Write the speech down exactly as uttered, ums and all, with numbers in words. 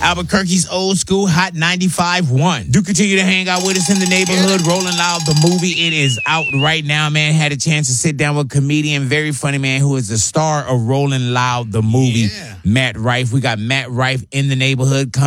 Albuquerque's Old School Hot ninety-five point one. Do continue to hang out with us in the neighborhood. Rolling Loud, the movie. It is out right now, man. Had a chance to sit down with a comedian, very funny man, who is the star of Rolling Loud, the movie, Yeah. Matt Rife. We got Matt Rife in the neighborhood.